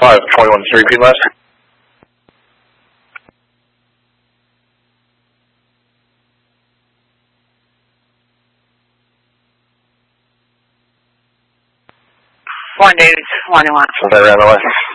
521, can you repeat last? One David, 1-1. Since I ran away.